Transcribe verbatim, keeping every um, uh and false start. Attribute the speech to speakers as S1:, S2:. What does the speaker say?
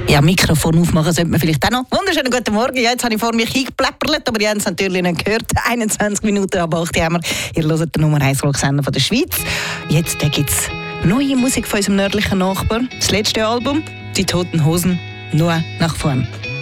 S1: Ja, Mikrofon aufmachen sollte man vielleicht auch noch. Wunderschönen guten Morgen. Ja, jetzt habe ich vor mich hingepläppert, aber die haben es natürlich nicht gehört. einundzwanzig Minuten ab acht haben wir. Ihr hört den Nummer eins Rocksender von der Schweiz. Jetzt gibt es neue Musik von unserem nördlichen Nachbar. Das letzte Album, die Toten Hosen, nur nach vorn.